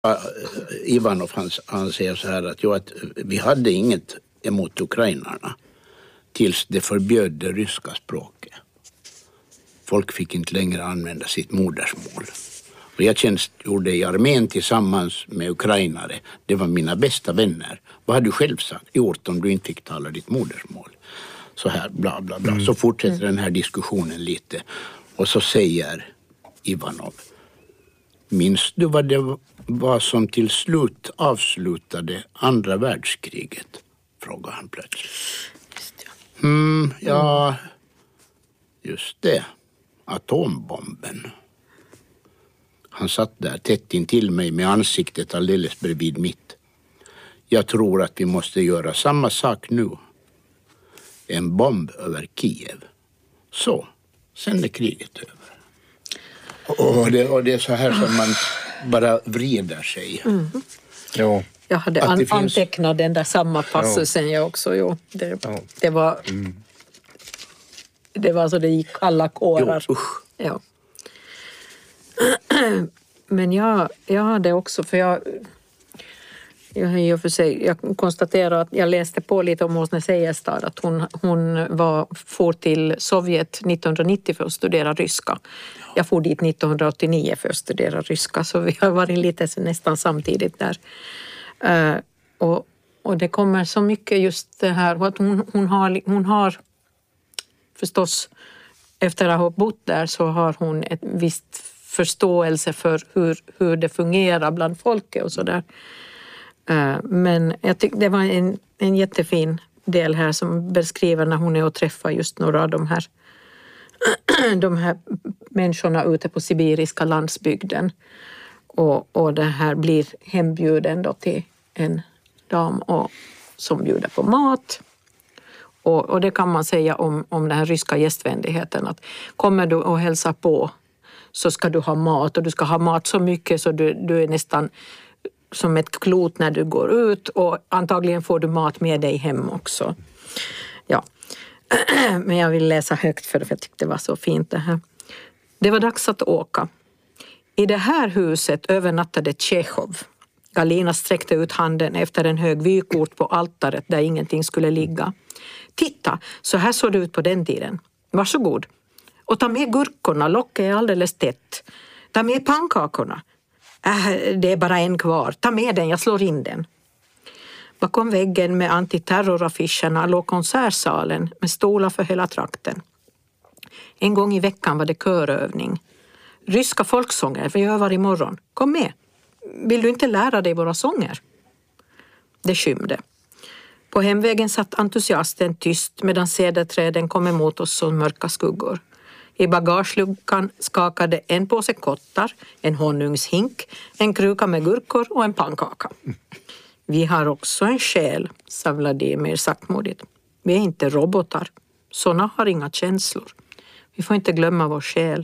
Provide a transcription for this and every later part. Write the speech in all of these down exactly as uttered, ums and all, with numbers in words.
Ivanov han, han säger så här att, jo, att vi hade inget emot ukrainarna tills det förbjöd det ryska språket. Folk fick inte längre använda sitt modersmål. Och jag tjänstgjorde i armén tillsammans med ukrainare. Det var mina bästa vänner. Vad har du själv sagt, gjort om du inte fick tala ditt modersmål? Så här, bla bla bla. Mm. Så fortsätter mm. den här diskussionen lite. Och så säger Ivanov: minns du vad det var som till slut avslutade andra världskriget? Frågar han plötsligt. Just ja. Mm, ja, just det. Atombomben. Han satt där tätt intill mig med ansiktet alldeles bredvid mitt. Jag tror att vi måste göra samma sak nu. En bomb över Kiev. Så, sen är kriget över. Och det, och det är så här som man bara vrider sig. Mm. Ja. Jag hade an- finns... antecknat den där samma passusen ja. jag också. Jo. Det, ja. det var mm. det var så det gick alla kårar. Jo, usch. Ja. Men jag, jag hade också, för jag jag, för sig, jag konstaterar att jag läste på lite om Åsne Seierstad, att hon, hon var, for till Sovjet nittonhundranittio för att studera ryska. Jag for dit nittonhundraåttionio för att studera ryska, så vi har varit lite nästan samtidigt där. Uh, och, och det kommer så mycket just det här, att hon, hon, har, hon har förstås, efter att ha bott där så har hon ett visst förståelse för hur, hur det fungerar bland folket och sådär. Men jag tycker det var en, en jättefin del här som beskriver när hon är och träffar just några av de här, de här människorna ute på sibiriska landsbygden. Och, och det här blir hembjuden då till en dam och, som bjuder på mat. Och, och det kan man säga om, om den här ryska gästvänligheten, att kommer du och hälsar på så ska du ha mat, och du ska ha mat så mycket så du, du är nästan som ett klot när du går ut, och antagligen får du mat med dig hem också. Ja. Men jag vill läsa högt för jag tyckte det var så fint det här. Det var dags att åka. I det här huset övernattade Tjechov. Galina sträckte ut handen efter en hög vykort på altaret där ingenting skulle ligga. Titta, så här såg det ut på den tiden. Varsågod. Och ta med gurkorna, locket är alldeles tätt. Ta med pannkakorna. Äh, det är bara en kvar. Ta med den, jag slår in den. Bakom väggen med antiterroraffischerna låg konsertsalen med stolar för hela trakten. En gång i veckan var det körövning. Ryska folksånger, vi övar imorgon. Kom med. Vill du inte lära dig våra sånger? Det skymde. På hemvägen satt entusiasten tyst medan cederträden kom emot oss som mörka skuggor. I bagageluckan skakade en påse kottar, en honungshink, en kruka med gurkor och en pannkaka. Vi har också en själ, sa Vladimir saktmodigt. Vi är inte robotar. Såna har inga känslor. Vi får inte glömma vår själ.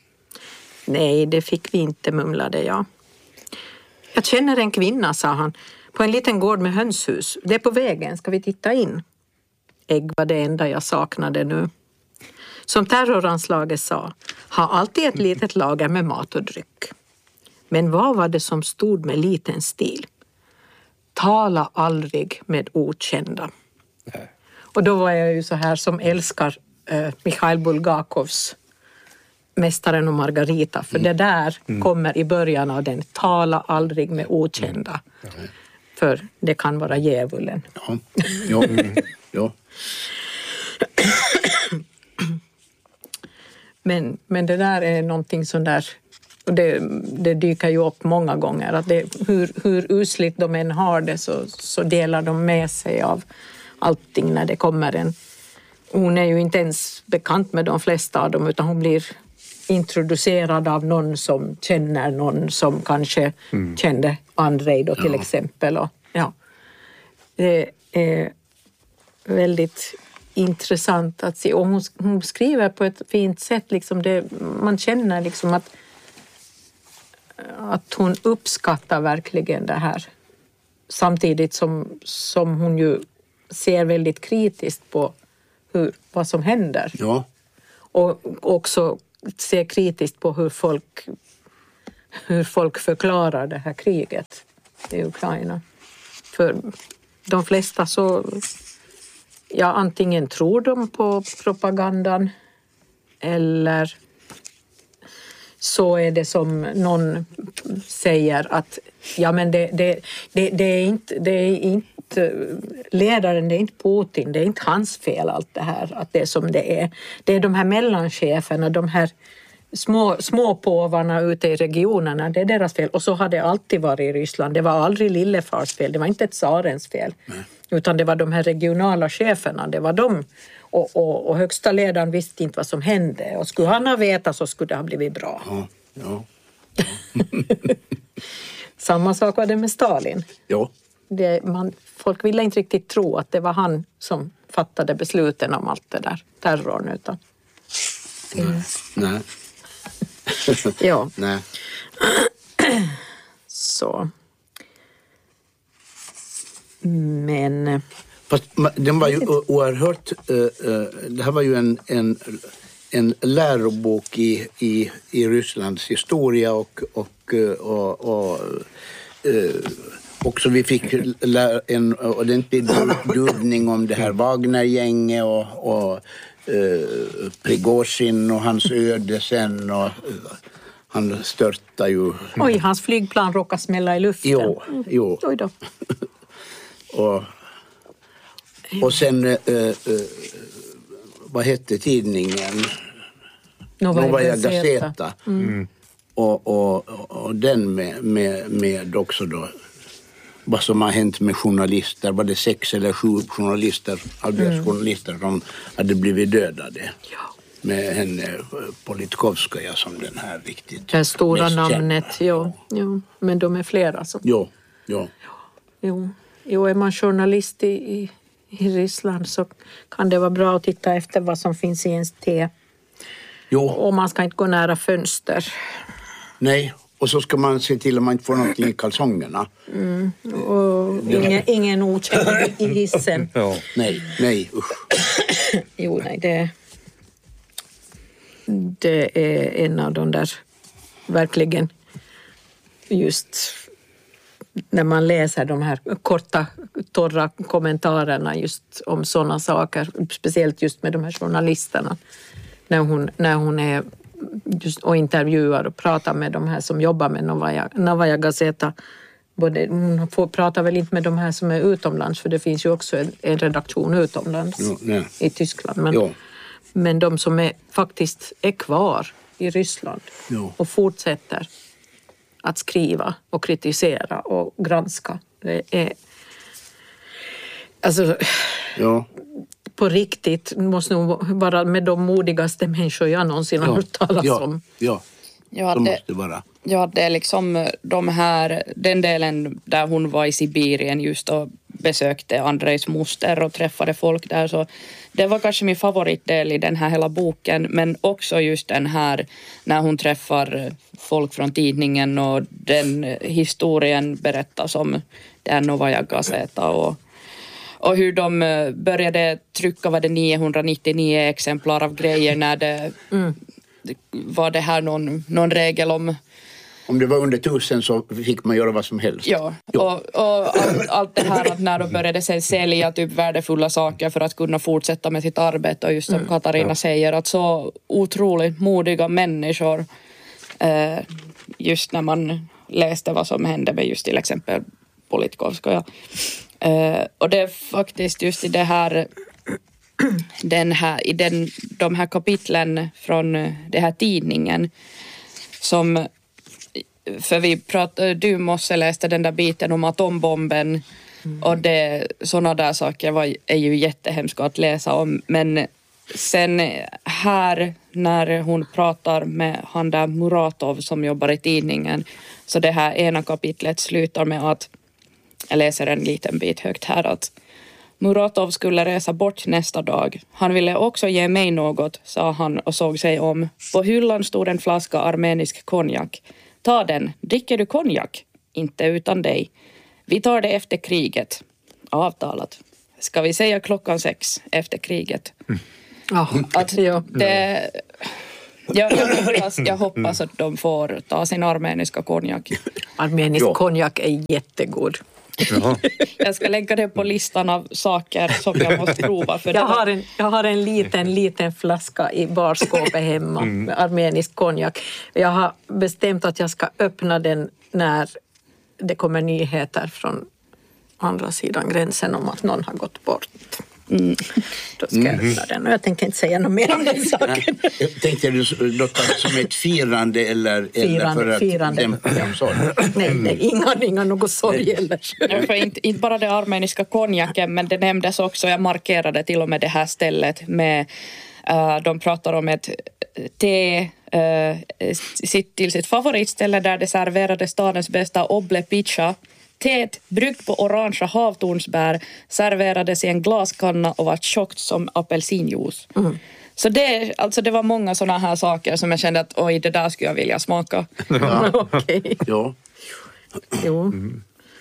Nej, det fick vi inte, mumlade jag. Jag känner en kvinna, sa han, på en liten gård med hönshus. Det är på vägen, ska vi titta in? Ägg var det enda jag saknade nu. Som terroranslaget sa, ha alltid ett litet lager med mat och dryck. Men vad var det som stod med liten stil? Tala aldrig med okända. Nej. Och då var jag ju så här som älskar eh, Mikhail Bulgakovs Mästaren och Margarita. För mm. det där mm. kommer i början av den. Tala aldrig med okända. Mm. För det kan vara djävulen. Ja, ja. Mm. ja. Men, men det där är någonting sån där, och det, det dyker ju upp många gånger, att det, hur, hur usligt de än har det så, så delar de med sig av allting när det kommer en. Hon är ju inte ens bekant med de flesta av dem, utan hon blir introducerad av någon som känner någon som kanske mm. kände Andrei då till ja. exempel. Och, ja. Det är väldigt intressant att se, och hon, hon skriver på ett fint sätt liksom det, man känner liksom att att hon uppskattar verkligen det här, samtidigt som, som hon ju ser väldigt kritiskt på hur, vad som händer ja. och också ser kritiskt på hur folk hur folk förklarar det här kriget i Ukraina. För de flesta så, ja, antingen tror de på propagandan eller så är det som någon säger att ja, men det, det, det, det, är inte, det är inte ledaren, det är inte Putin, det är inte hans fel allt det här, att det är som det är. Det är de här mellancheferna, de här små, små påvarna ute i regionerna, det är deras fel. Och så har det alltid varit i Ryssland. Det var aldrig Lillefars fel, det var inte ett tsarens fel. Nej. Utan det var de här regionala cheferna, det var de. Och, och, och högsta ledaren visste inte vad som hände. Och skulle han ha vetat så skulle det ha blivit bra. Ja, ja. ja. Samma sak var det med Stalin. Ja. Det, man, folk ville inte riktigt tro att det var han som fattade besluten om allt det där terrorn. Utan. Mm. Nej. ja. Nej. Så. Men... Fast den var ju oerhört, det här var ju en, en, en lärobok i, i, i Rysslands historia och, och, och, och också vi fick en ordentlig duvning om det här Wagner-gänget och, och Prigozhin och hans öde sen och han störtade ju. Oj, hans flygplan råkade smälla i luften. Jo, jo. Oj då. och Och sen, eh, eh, vad hette tidningen? Novaja Novaja Gazeta. Gazeta. Mm. Och, och, och den med, med, med också då vad som har hänt med journalister. Var det sex eller sju journalister, alldeles mm. journalister som hade blivit dödade. Ja. Med henne Politkovskaja som den här riktigt det stora mest namnet, kända. ja, ja. Men de är flera. Så. Jo, jo. Jo. Jo, är man journalist i, i I Ryssland så kan det vara bra att titta efter vad som finns i ens te. Jo. Och man ska inte gå nära fönster. Nej, och så ska man se till att man inte får någonting i kalsongerna. Mm. Och ingen, ingen okänd i hissen. Ja. Nej, nej, usch. Jo, nej, det, det är en av de där verkligen just... när man läser de här korta, torra kommentarerna just om sådana saker, speciellt just med de här journalisterna, när hon, när hon är just och intervjuar och pratar med de här som jobbar med Novaja, Novaja Gazeta. Både, hon får prata väl inte med de här som är utomlands, för det finns ju också en, en redaktion utomlands ja, i Tyskland. Men, ja. men de som är, faktiskt är kvar i Ryssland ja. och fortsätter att skriva och kritisera och granska. Det är, alltså, ja. på riktigt måste nog vara med de modigaste människor jag någonsin har ja. hört talas ja. om. Ja, ja det det, måste vara. Ja, det är liksom de här, den delen där hon var i Sibirien just och besökte Andrejs moster och träffade folk där, så det var kanske min favoritdel i den här hela boken, men också just den här när hon träffar folk från tidningen och den historien berättas om den Novaja Gazeta och, och hur de började trycka var det niohundranittionio exemplar av grejer när det mm. var det här någon, någon regel om Om det var under tusen så fick man göra vad som helst. Ja, och, och allt, allt det här att när de började sen sälja typ värdefulla saker för att kunna fortsätta med sitt arbete, och just som mm, Katarina ja. säger, att så otroligt modiga människor eh, just när man läste vad som hände med just till exempel Politkovskaja. Eh, och det är faktiskt just i det här den här, i den, de här kapitlen från den här tidningen som, för vi pratade, du måste läste den där biten om atombomben mm. och det, sådana där saker var, är ju jättehemska att läsa om, men sen här när hon pratar med han där Muratov som jobbar i tidningen, så det här ena kapitlet slutar med att, jag läser en liten bit högt här, att Muratov skulle resa bort nästa dag. Han ville också ge mig något, sa han och såg sig om. På hyllan stod en flaska armenisk konjak. Ta den, dricker du konjak? Inte utan dig. Vi tar det efter kriget. Avtalat. Ska vi säga klockan sex efter kriget? Mm. Oh, att det, Jag, jag, hoppas, jag hoppas att de får ta sin armeniska konjak. Armenisk ja. konjak är jättegod. Jaha. Jag ska lägga det på listan av saker som jag måste prova. För jag, har en, jag har en liten, liten flaska i barskåpet hemma mm. med armenisk konjak. Jag har bestämt att jag ska öppna den när det kommer nyheter från andra sidan gränsen om att någon har gått bort. Mm. Då ska jag öppna den och jag tänker inte säga något mer om den saken. Jag tänkte du då som ett firande eller, firande, eller för att firande. dämpa den sorg? Nej, nej, inga, inga något sorg eller. För inte, inte bara det armeniska konjaken, men det nämndes också, jag markerade till och med det här stället med, uh, de pratar om ett te uh, sitt, till sitt favoritställe där det serverade stadens bästa oble picha. Teet, bryggt på orangea havtornsbär, serverades i en glaskanna och var tjockt som apelsinjuice. Mm. Så det, alltså det var många sådana här saker som jag kände att oj, det där skulle jag vilja smaka. Ja. Okej. Okay. Ja. Jo. Mm.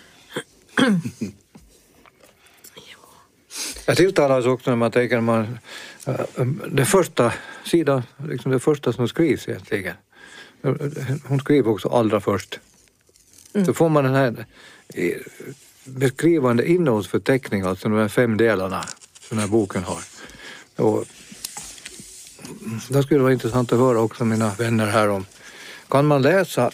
Jag tilltalas också när man tänker man det första sidan, liksom det första som skrivs egentligen. Hon skriver också allra först. Mm. Så får man den här beskrivande innehållsförteckning, alltså de här fem delarna som den här boken har. Och det skulle vara intressant att höra också mina vänner här om. Kan man läsa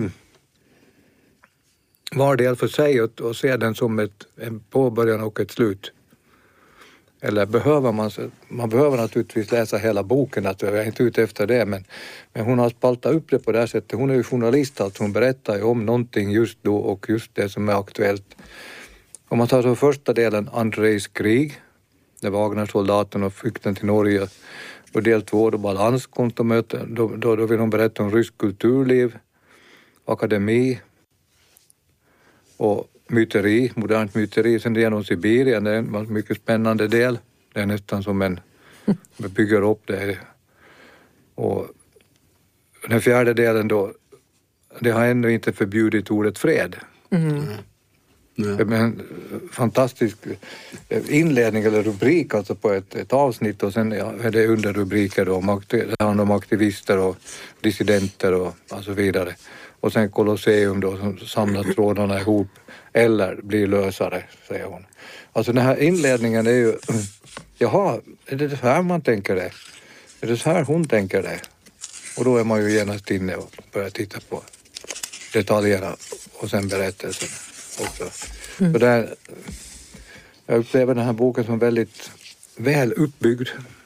var del för sig och, och se den som ett, en påbörjan och ett slut? Eller behöver man, man behöver naturligtvis läsa hela boken, att jag är inte ute efter det, men, men hon har spaltat upp det på det här sättet. Hon är ju journalist, alltså hon berättar ju om någonting just då och just det som är aktuellt. Om man tar så första delen, Andrejs krig, där Wagner-soldaten och flykten till Norge, och del två, då balanskontomöte, då, då, då vill hon berätta om rysk kulturliv, akademi och myteri, modernt myteri. Sen genom Sibirien, det är en mycket spännande del. Det är nästan som en, vi bygger upp det. Och den fjärde delen då, det har ännu inte förbjudit ordet fred. Mm. Mm. Men fantastisk inledning eller rubrik alltså på ett, ett avsnitt, och sen ja, är det underrubriker då, om, det handlar om aktivister och dissidenter och, och så vidare. Och sen Colosseum då som samlar trådarna ihop eller blir lösare, säger hon. Alltså den här inledningen är ju, jaha, är det så här man tänker det? Är det så här hon tänker det? Och då är man ju genast inne och börjar titta på detaljerna och sen berättelsen också. Mm. Så där, jag upplever den här boken som väldigt väl uppbyggd.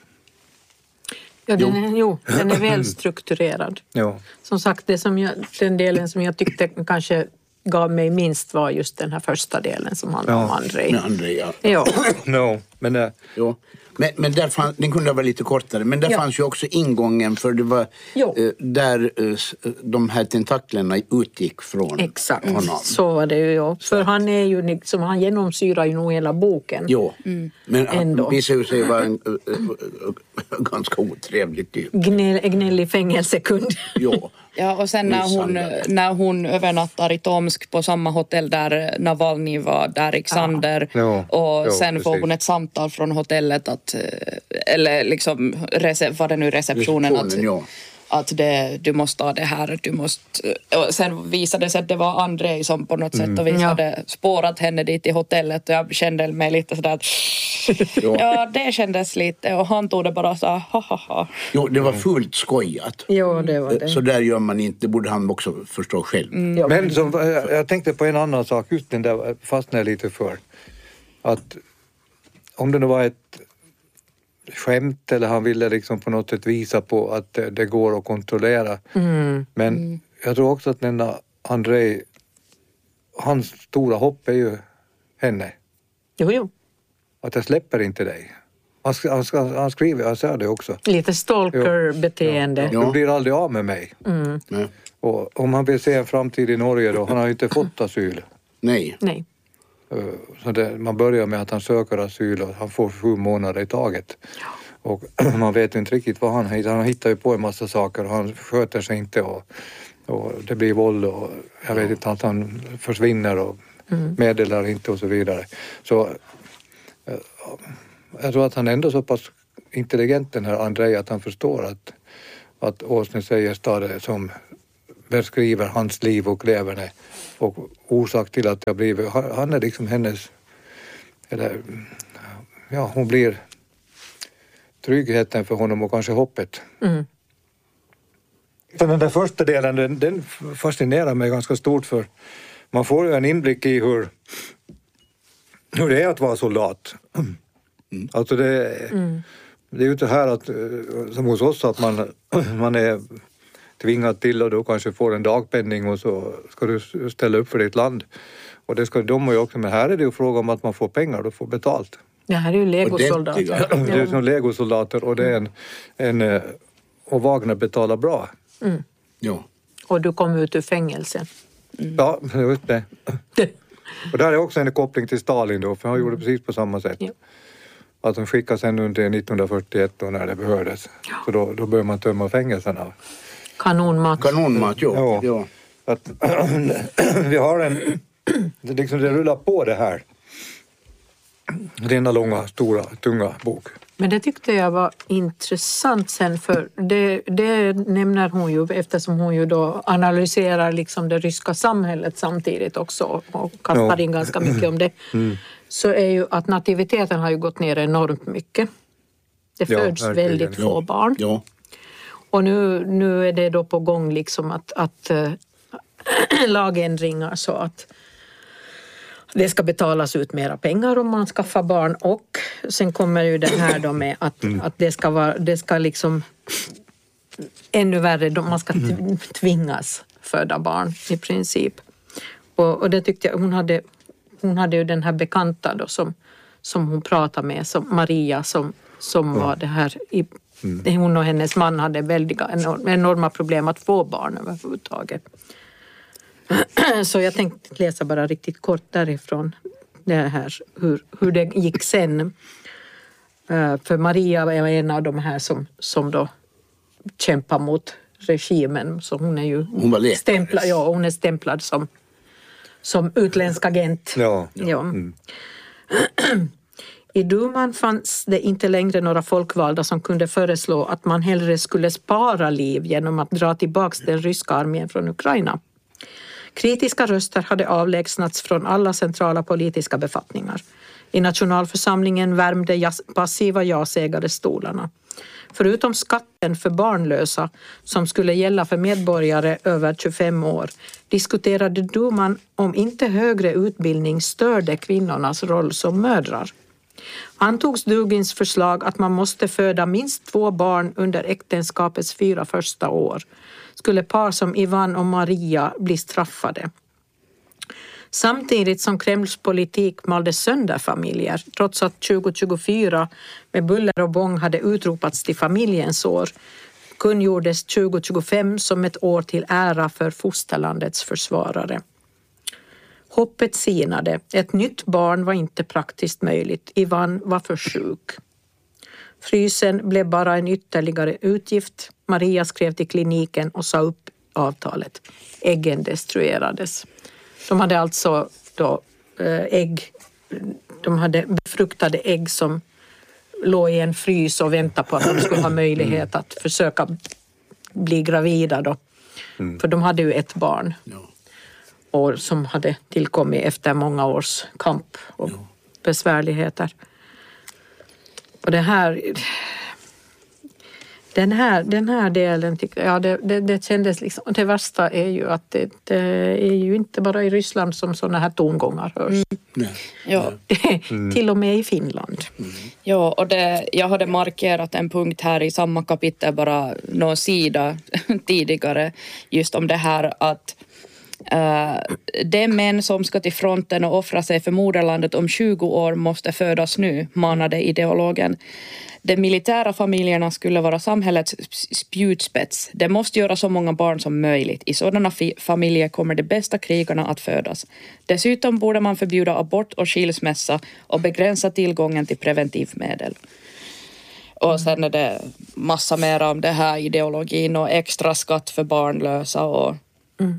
Ja, den är, jo, den är väl strukturerad. Ja. Som sagt, det som jag, den delen som jag tyckte kanske gav mig minst var just den här första delen som handlar ja. om Andrei. Med Andrei, ja. Ja. No, men, uh, ja. men, men där fann, den kunde vara lite kortare, men där ja. fanns ju också ingången, för det var eh, där eh, de här tentaklerna utgick från Exakt. honom. Så var det ju, ja. För han är ju liksom, han genomsyrar ju nog hela boken. Jo, mm. men han visar sig vara en uh, uh, uh, ganska otrevlig typ. Gnäll, gnällig fängelsekund. Jo. Ja, och sen när hon, när hon övernattar i Tomsk på samma hotell där Navalny var, där Alexander, ja. och jo, sen precis. får hon ett samtal från hotellet att, eller liksom, vad det nu receptionen, att, ja. att det, du måste ha det här, du måste, och sen visade det sig att det var Andrei som på något mm. sätt och vis ja. hade spårat henne dit till hotellet, och jag kände mig lite sådär att ja. ja, det kändes lite, och han tog det bara så ha ha ha. Jo, det var fullt skojat. Jo, det var det. Så där gör man inte, det borde han också förstå själv. Mm, ja. Men som, jag tänkte på en annan sak, just den där fastnade jag lite för. Att om det nu var ett skämt eller han ville liksom på något sätt visa på att det, det går att kontrollera. Mm. Men mm. jag tror också att den Andrei, hans stora hopp är ju henne. Jo, jo. Att jag släpper inte dig. Han, han, han skriver, han säger det också. Lite stalker-beteende. Ja. Du blir aldrig av med mig. Mm. Ja. Och om han vill se en framtid i Norge då, han har ju inte fått asyl. Nej. Nej. Så det, man börjar med att han söker asyl och han får sju månader i taget. Ja. Och man vet inte riktigt vad han hittar. Han hittar ju på en massa saker och han sköter sig inte och, och det blir våld och jag vet inte att han försvinner och mm. meddelar inte och så vidare. Så jag tror att han är ändå så pass intelligent, den här Andrei, att han förstår att, att Åsne Seierstad som beskriver hans liv och leverne och orsak till att jag blivit, han är liksom hennes, eller ja, hon blir tryggheten för honom och kanske hoppet. Mm. Så den där första delen, den, den fascinerar mig ganska stort, för man får ju en inblick i hur, hur det är att vara soldat. Mm. Alltså det, mm. det är ju inte här att, som hos oss, att man, man är tvingad till och då kanske får en dagpenning och så ska du ställa upp för ditt land. Och det ska de ju också, men här är det ju fråga om att man får pengar och får betalt. Det här är ju legosoldater. Det är som legosoldater och det är en, en och Wagner betalar bra. Mm. Ja. Och du kom ut ur fängelsen. Mm. Ja, just det. Och där är också en koppling till Stalin då, för han gjorde precis på samma sätt. Ja. Att de skickade sen under nittonhundrafyrtioett då när det behövdes. Ja. Så då, då börjar man tömma fängelserna. Kanonmat. Kanonmat, ja. Ja. ja. Att, vi har en, det, liksom, det rullar på det här. Denna långa, stora, tunga bok. Men det tyckte jag var intressant sen, för det, det nämner hon ju eftersom hon ju då analyserar liksom det ryska samhället samtidigt också och kastar in ganska mycket om det. Mm. Så är ju att nativiteten har ju gått ner enormt mycket. Det föds ja, väldigt få ja. barn. Ja. Och nu, nu är det då på gång liksom att, att äh, lagändringar så att det ska betalas ut mera pengar om man skaffar barn, och sen kommer ju det här då med att, mm. att det ska vara, det ska liksom ännu värre, man ska tvingas föda barn i princip. Och, och det tyckte jag, hon hade, hon hade ju den här bekanta då som, som hon pratade med, som Maria som, som mm. var det här, i, mm. hon och hennes man hade väldiga enorma problem att få barn överhuvudtaget. Så jag tänkte läsa bara riktigt kort därifrån det här, hur, hur det gick sen. För Maria var en av de här som, som då kämpar mot regimen. Så hon är ju hon var stämplad, ja, hon är stämplad som, som utländsk agent. Ja. Ja. Mm. I Duman fanns det inte längre några folkvalda som kunde föreslå att man hellre skulle spara liv genom att dra tillbaka den ryska armén från Ukraina. Kritiska röster hade avlägsnats från alla centrala politiska befattningar. I nationalförsamlingen värmde passiva ja-sägare stolarna. Förutom skatten för barnlösa som skulle gälla för medborgare över tjugofem år diskuterade Duman om inte högre utbildning störde kvinnornas roll som mödrar. Antogs Dugins förslag att man måste föda minst två barn under äktenskapets fyra första år skulle par som Ivan och Maria bli straffade. Samtidigt som Kremls politik malde sönder familjer, trots att tjugo tjugofyra med buller och bång hade utropats till familjens år, kungjordes tjugo tjugofem som ett år till ära för fosterlandets försvarare. Hoppet sinade. Ett nytt barn var inte praktiskt möjligt. Ivan var för sjuk. Frysen blev bara en ytterligare utgift. Maria skrev till kliniken och sa upp avtalet. Äggen destruerades. De hade alltså då ägg, de hade befruktade ägg som låg i en frys och väntade på att de skulle ha möjlighet att försöka bli gravida då. Mm. För de hade ju ett barn. Ja. Och som hade tillkommit efter många års kamp och ja. besvärligheter. Och det här, den här, den här delen, ja, det, det, det kändes liksom, det värsta är ju att det, det är ju inte bara i Ryssland som sådana här tongångar hörs. Mm. Nej. Ja. Mm. Till och med i Finland. Mm. Ja, och det, jag hade markerat en punkt här i samma kapitel, bara någon sida tidigare, just om det här att Uh, de män som ska till fronten och offra sig för moderlandet om tjugo år måste födas nu, manade ideologen. De militära familjerna skulle vara samhällets spjutspets. Det måste göra så många barn som möjligt. I sådana fi- familjer kommer de bästa krigarna att födas. Dessutom borde man förbjuda abort och skilsmässa och begränsa tillgången till preventivmedel. Och sen är det massa mer om det här ideologin och extra skatt för barnlösa och mm.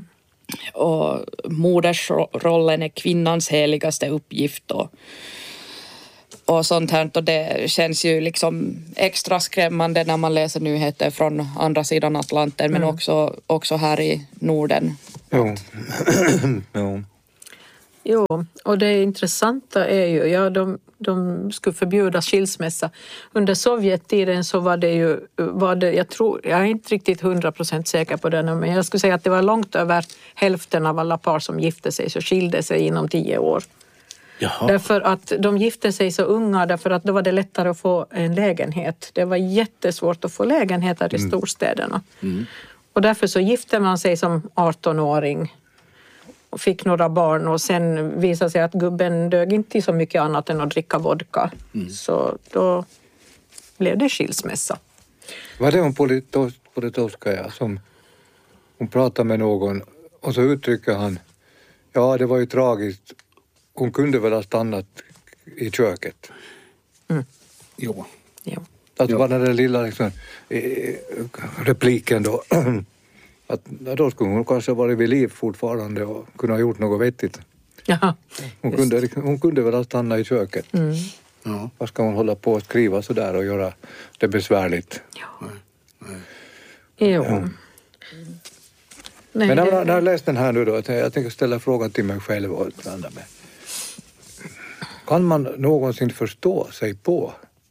och modersrollen är kvinnans heligaste uppgift och, och sånt här. Och det känns ju liksom extra skrämmande när man läser nyheter från andra sidan Atlanten, men mm. också, också här i Norden. Jo. jo. Jo, och det intressanta är ju, ja, de, de skulle förbjuda skilsmässa. Under Sovjettiden så var det ju, var det, jag tror, jag är inte riktigt hundra procent säker på det nu, men jag skulle säga att det var långt över hälften av alla par som gifte sig så skilde sig inom tio år. Jaha. Därför att de gifte sig så unga, därför att då var det lättare att få en lägenhet. Det var jättesvårt att få lägenheter i storstäderna. Mm. Och därför så gifte man sig som arton-åring och fick några barn, och sen visade sig att gubben dög inte så mycket annat än att dricka vodka. Mm. Så då blev det skilsmässa. Var det hon Politkovskaja som hon pratade med någon och så uttrycker han, ja det var ju tragiskt, hon kunde väl ha stannat i köket. Mm. Jo. jo. Alltså bara den där lilla liksom, repliken då. Att då skulle hon kanske varit vid liv fortfarande och kunna ha gjort något vettigt. Ja, hon, kunde, hon kunde väl ha stannat i köket. Mm. Ja. Vad ska hon hålla på och skriva så där och göra det besvärligt? Ja. Nej. Nej. Jo. Ja. Mm. Men när, när jag läst den här nu då, jag tänker ställa frågan till mig själv och andra med. Kan man någonsin förstå sig på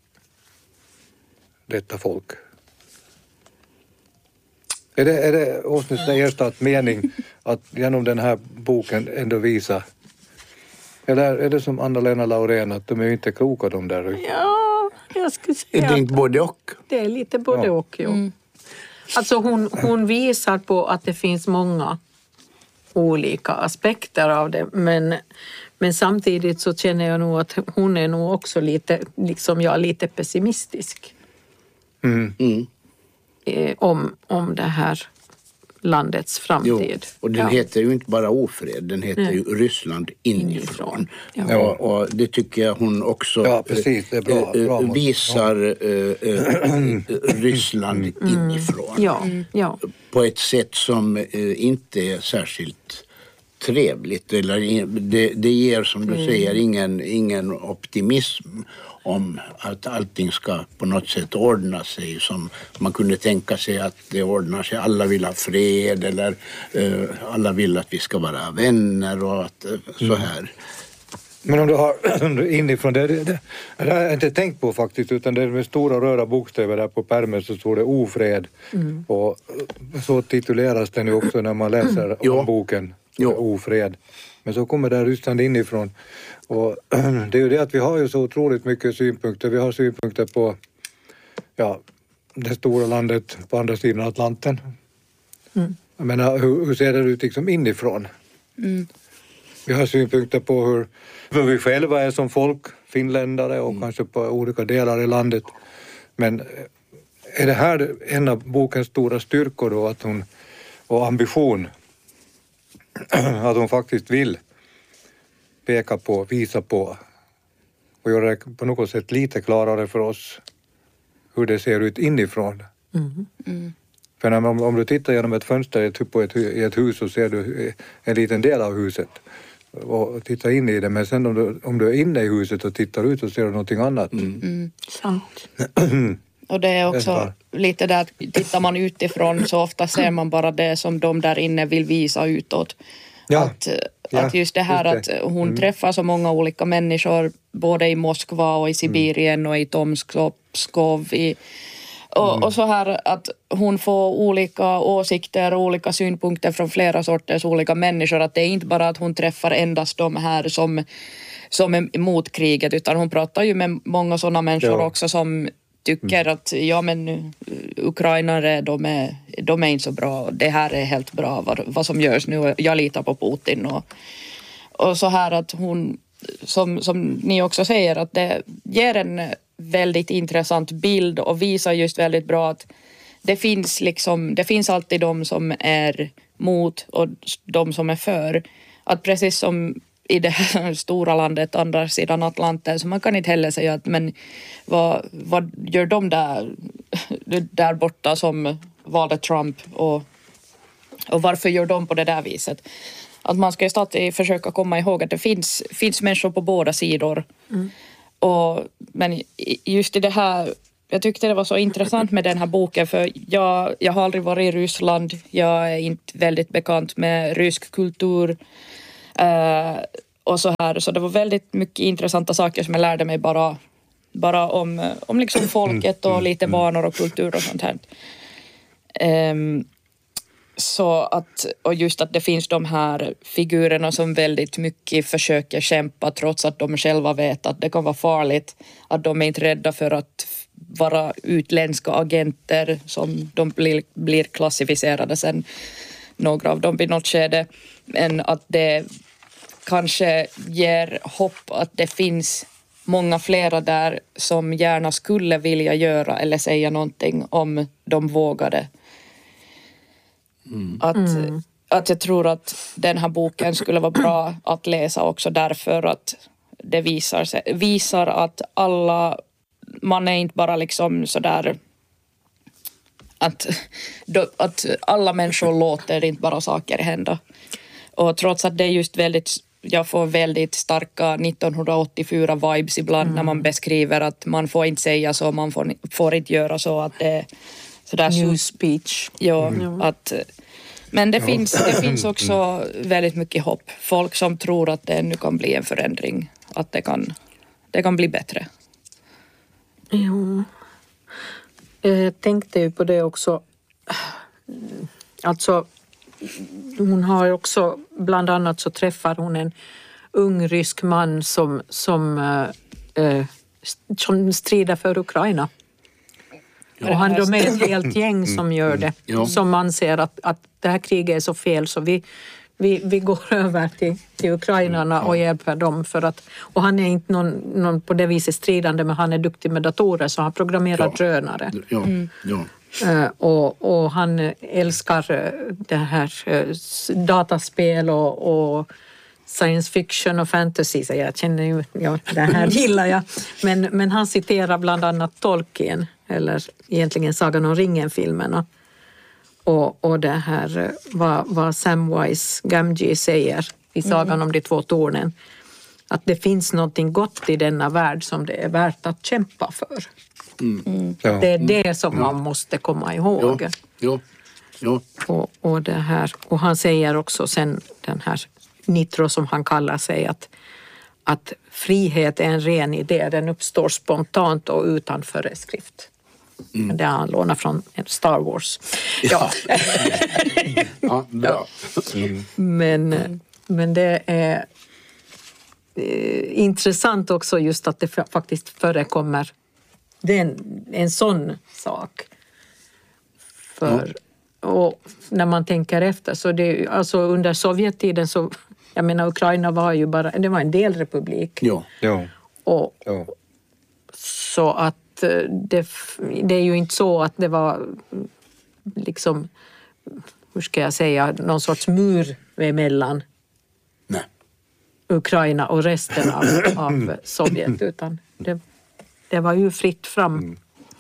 detta folk? Är det, är det åtminstone Erstats mening att genom den här boken ändå visa, eller är det som Anna-Lena Laurén att de är inte kloka de där? Ja, jag skulle säga är det inte både och? Det är lite både ja. och, jo. Mm. Alltså hon, hon visar på att det finns många olika aspekter av det, men, men samtidigt så känner jag nog att hon är nog också lite, liksom jag, lite pessimistisk. Mm. Mm. Om, om det här landets framtid. Jo, och den ja. heter ju inte bara ofred, den heter Nej. ju Ryssland inifrån. Ja. Ja, och det tycker jag hon också ja, precis, det är bra, bra visar ja. äh, äh, Ryssland mm. inifrån. Ja. Ja. På ett sätt som äh, inte är särskilt trevligt. Eller, det, det ger, som du mm. säger, ingen, ingen optimism om att allting ska på något sätt ordna sig som man kunde tänka sig att det ordnar sig. Alla vill ha fred eller uh, alla vill att vi ska vara vänner och att, uh, så här. Men om du har inifrån det, det, det, det har jag inte tänkt på faktiskt, utan det är med stora röda bokstäver där på pärmen så står det ofred. Mm. Och så tituleras den ju också när man läser jo. om boken. Jo. Ofred. Men så kommer det Ryssland inifrån. Och det är ju det att vi har ju så otroligt mycket synpunkter. Vi har synpunkter på ja, det stora landet på andra sidan Atlanten. Mm. Jag menar, hur, hur ser det ut liksom inifrån? Mm. Vi har synpunkter på hur, hur vi själva är som folk, finländare och mm. kanske på olika delar i landet. Men är det här en av bokens stora styrkor då, att hon, och ambition att hon faktiskt vill peka på, visa på och göra det på något sätt lite klarare för oss hur det ser ut inifrån. Mm. Mm. För när, om, om du tittar genom ett fönster på ett, i ett hus så ser du en liten del av huset och tittar in i det, men sen om du, om du är inne i huset och tittar ut så ser du någonting annat. Mm. Mm. Sant. Och det är också lite där, tittar man utifrån så ofta ser man bara det som de där inne vill visa utåt. Ja. Att, ja, att just det här just det. att hon mm. träffar så många olika människor både i Moskva och i Sibirien mm. och i Tomsk och Pskov i, och, mm. och så här att hon får olika åsikter och olika synpunkter från flera sorters olika människor, att det är inte bara att hon träffar endast de här som, som är emot kriget, utan hon pratar ju med många sådana människor ja. också som tycker mm. att ja men ukrainare de är, de är inte så bra, det här är helt bra vad, vad som görs nu, jag litar på Putin och, och så här att hon som, som ni också säger att det ger en väldigt intressant bild och visar just väldigt bra att det finns liksom, det finns alltid de som är mot och de som är för, att precis som i det här stora landet andra sidan Atlanten, så man kan inte heller säga att men vad, vad gör de där, där borta som valde Trump och, och varför gör de på det där viset? Att man ska ju alltid försöka komma ihåg att det finns, finns människor på båda sidor. Mm. Och, men just i det här, jag tyckte det var så intressant med den här boken, för jag, jag har aldrig varit i Ryssland, jag är inte väldigt bekant med rysk kultur uh, och så här, så det var väldigt mycket intressanta saker som jag lärde mig bara, bara om, om liksom folket och lite vanor och kultur och sånt här. Um, så att, och just att det finns de här figurerna som väldigt mycket försöker kämpa trots att de själva vet att det kan vara farligt, att de är inte rädda för att vara utländska agenter som de blir, blir klassificerade sen, några av dem vid något skede, men att det kanske ger hopp att det finns många flera där som gärna skulle vilja göra eller säga någonting om de vågade. Mm. Att, mm. att jag tror att den här boken skulle vara bra att läsa också därför att det visar, sig, visar att alla, man är inte bara liksom sådär att, att alla människor låter inte bara saker hända. Och trots att det är just väldigt, jag får väldigt starka nittonhundraåttiofyra-vibes ibland mm. när man beskriver att man får inte säga så, man får, får inte göra så, att det sådär new speech. Ja, mm. att, men det, ja. finns, det finns också väldigt mycket hopp. Folk som tror att det nu kan bli en förändring, att det kan, det kan bli bättre. Jo. Jag tänkte ju på det också. Alltså, hon har också, bland annat så träffar hon en ung rysk man som, som, äh, som strider för Ukraina. Ja. Och han, de är ett helt gäng som gör det. Ja. Som anser att, att det här kriget är så fel så vi, vi, vi går över till, till ukrainarna och hjälper dem. För att, och han är inte någon, någon på det viset stridande, men han är duktig med datorer så han programmerar ja. drönare. Ja. Mm. Ja. Uh, och, och han älskar uh, det här uh, dataspel och, och science fiction och fantasy, så jag känner ju, ja, det här gillar jag. Men, men han citerar bland annat Tolkien, eller egentligen Sagan om ringen-filmerna. Och, och det här, vad, vad Samwise Gamgee säger i Sagan mm. om de två tornen. Att det finns någonting gott i denna värld som det är värt att kämpa för. Mm. Mm. Ja. Det är det som ja. man måste komma ihåg. Ja. Ja. Ja. Och, och, det här, och han säger också sen, den här Nitro som han kallar sig, att, att frihet är en ren idé. Den uppstår spontant och utan föreskrift. Mm. Det har han lånat från Star Wars. Ja, ja bra. Mm. Men, men det är eh, intressant också just att det faktiskt förekommer den, en sån sak. För, mm. och när man tänker efter så det, alltså under Sovjettiden så, jag menar Ukraina var ju bara, det var en delrepublik. Ja. Ja. Och, ja. Så att det, det är ju inte så att det var liksom, hur ska jag säga, någon sorts mur emellan Nej. Ukraina och resten av, av Sovjet, utan det, det var ju fritt fram. Mm.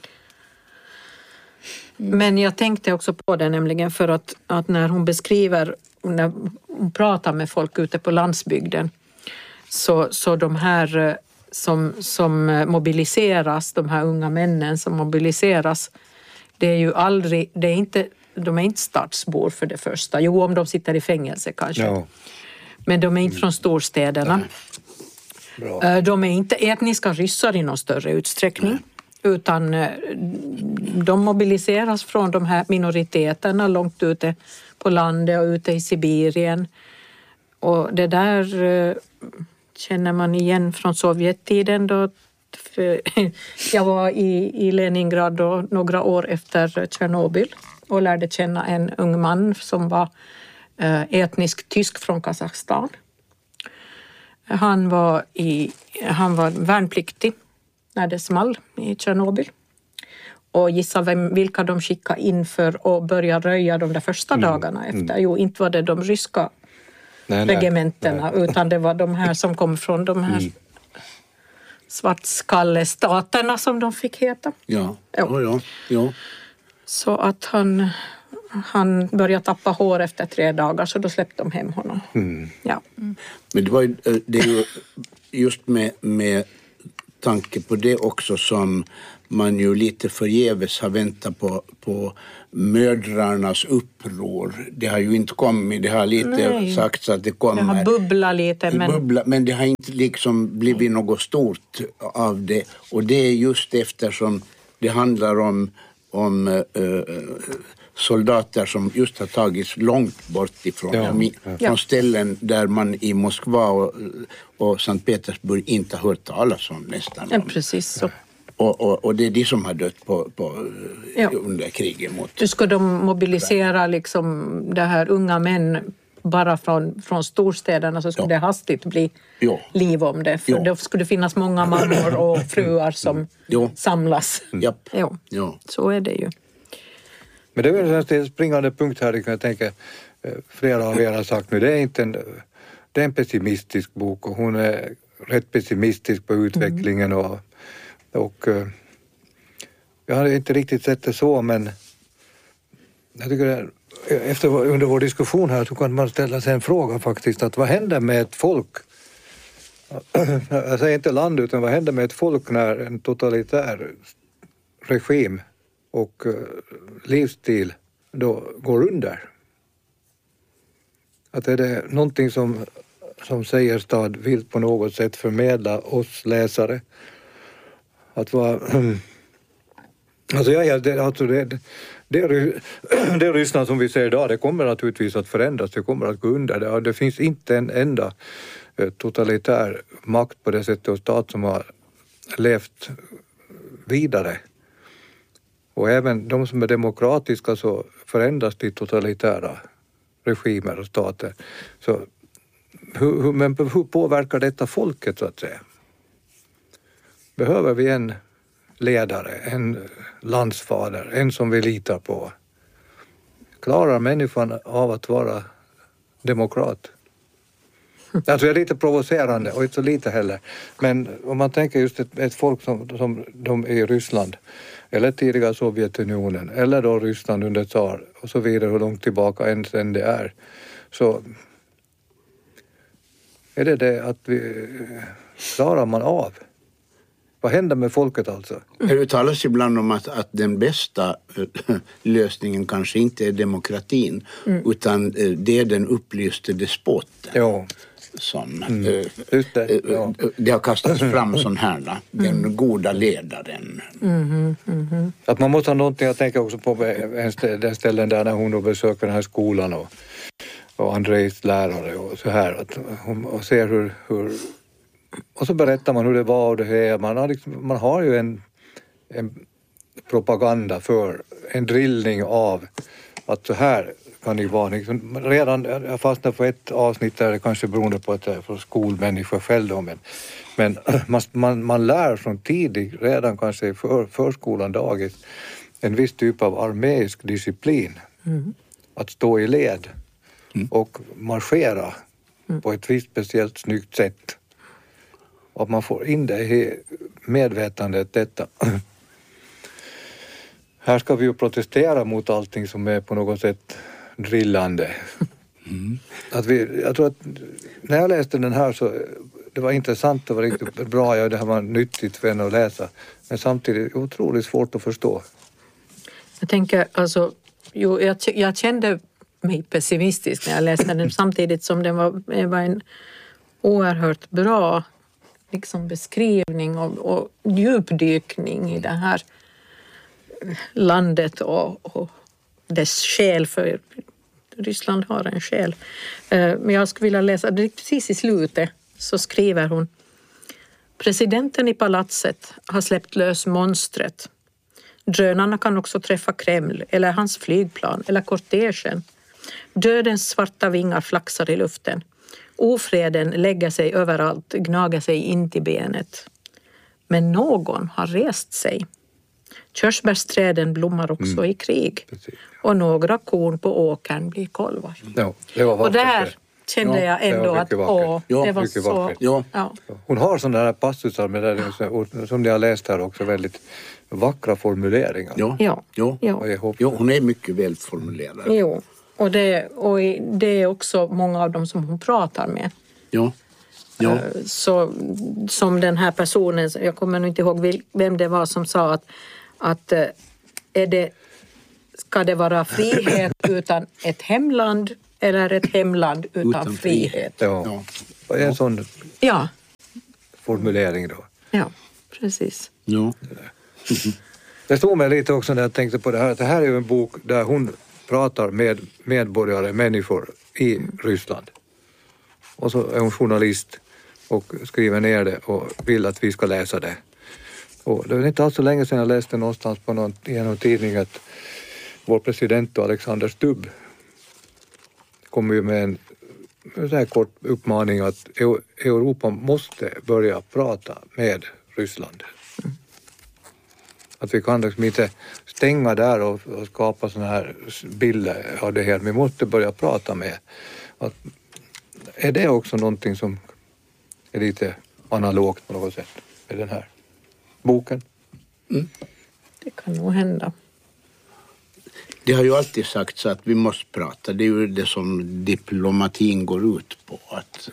Men jag tänkte också på det nämligen för att, att när hon beskriver, när hon pratar med folk ute på landsbygden, så, så de här som, som mobiliseras, de här unga männen som mobiliseras, det är ju aldrig, det är inte, de är inte stadsbor för det första. Jo, om de sitter i fängelse kanske. Ja. Men de är inte från storstäderna. Bra. De är inte etniska ryssar i någon större utsträckning. Nej. Utan de mobiliseras från de här minoriteterna långt ute på landet och ute i Sibirien. Och det där känner man igen från Sovjettiden då. Jag var i, i Leningrad då, några år efter Tjernobyl och lärde känna en ung man som var etnisk tysk från Kazakstan. Han var, i, han var värnpliktig när det small i Tjernobyl. Och gissa vem, vilka de skickade in för att börja röja de där första mm. dagarna efter. Mm. Jo, inte var det de ryska nej, regementerna nej. Utan det var de här som kom från de här mm. svartskallestaterna som de fick heta. Ja, ja, ja. ja. Så att han, han började tappa hår efter tre dagar så då släppte de hem honom. Mm. Ja. Mm. Men det var ju, det är ju just med, med tanke på det också som man ju lite förgäves har väntat på, på mödrarnas uppror. Det har ju inte kommit, det har lite Nej. sagts att det kommer. Det har bubblat lite. Men... Bubbla, men det har inte liksom blivit något stort av det. Och det är just eftersom det handlar om, om uh, soldater som just har tagits långt bort ifrån ja. från Ja. ställen där man i Moskva och, och Sankt Petersburg inte har hört talas om nästan. Ja, precis så. Och, och, och det är de som har dött på, på, Ja. under kriget mot... Nu ska de mobilisera liksom det här unga män bara från, från storstäderna, så skulle Ja. det hastigt bli Ja. liv om det. För Ja. då skulle det finnas många mammor och fruar som Ja. samlas. Japp. Ja, Ja. så är det ju. Men det är väl en springande punkt här, jag tänker, flera av er har sagt nu, det är inte en, det är en pessimistisk bok och hon är rätt pessimistisk på utvecklingen mm. och, och jag har inte riktigt sett det så, men jag tycker efter, under vår diskussion här så kan man ställa sig en fråga faktiskt, att vad händer med ett folk, jag säger inte land, utan vad händer med ett folk när en totalitär regim och livsstil då går under? Att är det någonting som, som Seierstad vill på något sätt förmedla oss läsare? Att vara... Alltså, ja, det, alltså det, det, det, det Ryssland som vi ser idag, det kommer naturligtvis att förändras, det kommer att gå under. Det, det finns inte en enda totalitär makt på det sättet och stat som har levt vidare. Och även de som är demokratiska så förändras till totalitära regimer och stater. Så hur, hur, men hur påverkar detta folket så att säga? Behöver vi en ledare, en landsfader, en som vi litar på? Klarar människan av att vara demokrat? Alltså det är lite provocerande och inte så lite heller. Men om man tänker just ett, ett folk som, som de är i Ryssland eller tidigare Sovjetunionen eller då Ryssland under tsar och så vidare, hur långt tillbaka än sen det är, så är det det att vi klarar man av. Vad händer med folket alltså? Det talas ibland om att, att den bästa lösningen kanske inte är demokratin mm. utan det är den upplyste despoten. Ja. Som, mm. Just det, ja. det har kastats fram sån här, mm. den goda ledaren. Mm-hmm, mm-hmm. Att man måste ha någonting, jag tänker också på den ställen där när hon då besöker den här skolan och, och Andrejs lärare och så här, att hon och ser hur, hur och så berättar man hur det var och det här. Man har, liksom, man har ju en, en propaganda för en drillning av att så här kan det vara. Liksom, redan, jag fastnade på ett avsnitt där det kanske beroende på att det är för skolmänniskor själv då, men, men man, man, man lär från tidigt, redan kanske i för, förskolan dagis, en viss typ av armeisk disciplin. Mm. Att stå i led mm. och marschera mm. på ett visst speciellt snyggt sätt. Och att man får in det i medvetandet detta. Här ska vi ju protestera mot allting som är på något sätt drillande. Mm. Att vi, jag tror att när jag läste den här så det var intressant och var riktigt bra. Ja, det här var nyttigt för en att läsa. Men samtidigt otroligt svårt att förstå. Jag tänker alltså, jo, jag, jag kände mig pessimistisk när jag läste den samtidigt som den var, det var en oerhört bra liksom beskrivning och, och djupdykning i det här landet och, och dess själ, för Ryssland har en själ. Men jag skulle vilja läsa, precis i slutet så skriver hon: presidenten i palatset har släppt lös monstret. Drönarna kan också träffa Kreml eller hans flygplan eller kortegen. Dödens svarta vingar flaxar i luften. Ofreden lägger sig överallt, gnager sig in till benet. Men någon har rest sig. Körsbärsträden blommar också mm. i krig. Precis. Och några korn på åkern blir kolvar. Ja, det var och där kände jag ändå att åh, ja, det var så... Ja. Ja. Hon har sådana här passusar med det, som ni har läst här också, väldigt vackra formuleringar. Ja, ja. ja. ja. ja. ja hon är mycket väl formulerad. Jo, och det, och det är också många av dem som hon pratar med. Ja. Ja. Så, som den här personen, jag kommer nu inte ihåg vem det var som sa att, att är det, ska det vara frihet utan ett hemland eller ett hemland utan, utan frihet? Ja, ja. En sån ja. formulering då. Ja, precis. Ja. Det stod mig lite också när jag tänkte på det här. Det här är ju en bok där hon pratar med medborgare, människor i Ryssland. Och så är hon journalist och skriver ner det och vill att vi ska läsa det. Och det är inte alls så länge sedan jag läste någonstans på någon, i någon tidning att vår president Alexander Stubb kom ju med en, en så här kort uppmaning att Europa måste börja prata med Ryssland. Att vi kan liksom inte stänga där och, och skapa såna här bilder av det här. Vi måste börja prata med. Att, är det också någonting som är lite analogt på något sätt med den här boken? Mm. Det kan nog hända. Det har ju alltid sagts att vi måste prata. Det är ju det som diplomatin går ut på. Att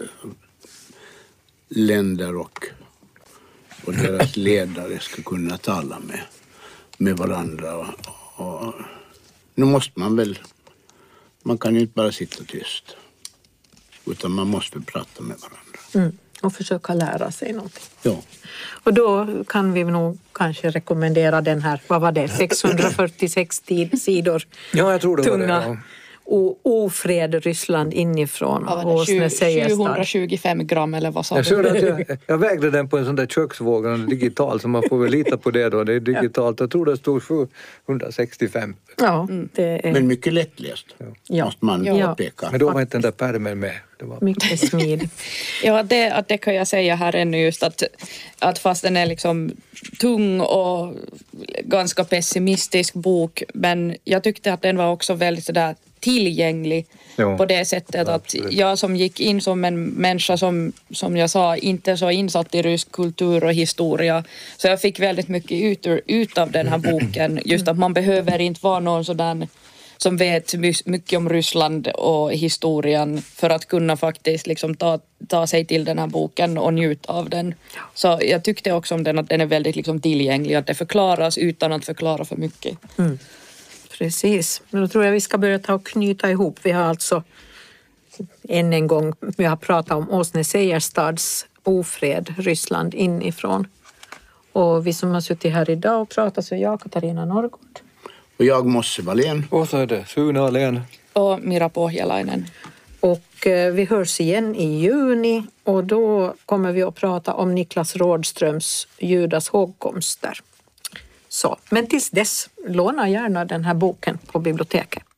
länder och, och deras ledare ska kunna tala med, med varandra. Och, och, nu måste man väl... Man kan ju inte bara sitta tyst. Utan man måste prata med varandra. Mm. Och försöka lära sig någonting. Ja. Och då kan vi nog kanske rekommendera den här, vad var det, sexhundrafyrtiosex sidor ja, jag tror det tunga var det, ja. O- ofred Ryssland inifrån. Ja, sjuhundratjugofem gram eller vad sa jag, du? att jag, jag vägde den på en sån där köksvåg, en digital, så man får väl lita på det då. Det är digitalt. Jag tror det stod sjuhundrasextiofem. Ja, det är... Men mycket lättläst. Ja. Måste man Ja. påpeka. Men då var inte den där pärmen med. Det var... Mycket smid. Ja, det, att det kan jag säga här ännu just att, att fast den är liksom tung och ganska pessimistisk bok, men jag tyckte att den var också väldigt sådär tillgänglig jo, på det sättet att absolut. Jag som gick in som en människa som, som jag sa inte så insatt i rysk kultur och historia, så jag fick väldigt mycket ut, ut av den här boken, just att man behöver inte vara någon sådan som vet mycket om Ryssland och historien för att kunna faktiskt liksom ta, ta sig till den här boken och njuta av den. Så jag tyckte också om den att den är väldigt liksom tillgänglig, att det förklaras utan att förklara för mycket. Mm. Precis, men då tror jag vi ska börja ta och knyta ihop. Vi har alltså än en gång, vi har pratat om Åsne Seierstads ofred, Ryssland inifrån. Och vi som har suttit här idag och pratat så är jag, Katarina Norrgård. Och jag Mosse Wallén. Och så är det Sune Alén. Och Mira Pohjalainen. Och eh, vi hörs igen i juni och då kommer vi att prata om Niklas Rådströms Judas hågkomster. Så, men tills dess, låna gärna den här boken på biblioteket.